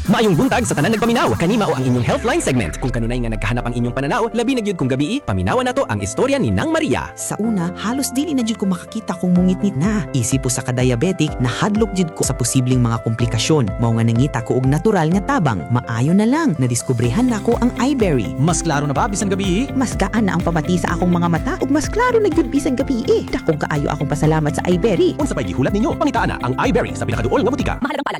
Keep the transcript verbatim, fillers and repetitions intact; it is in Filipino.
Maayong buntag sa tanan nagpaminaw. Kanima o ang inyong Healthline segment. Kung kanunay nga nagkahanap ang inyong pananaw, labi na gyud kung gabi, paminawan nato ang istorya ni Nang Maria. Sa una, halos dili na jud ko makakita kung mungitnit na. Isip po sa ka-diabetic, nahadlok jud ko sa posibleng mga komplikasyon. Mao nga nangita ko og natural nga tabang. Maayo na lang, nadiskubrihan na ko ang iBerry. Mas klaro na ba bisan gabi? Mas gaan na ang pamati sa akong mga mata ug mas klaro na gyud bisan gabi eh. Dakong kaayo akong pasalamat sa iBerry. Unsa pay gihulat ninyo? Pangitaan na ang iBerry sa pinakaduol nga butika. Mahalagang paalala,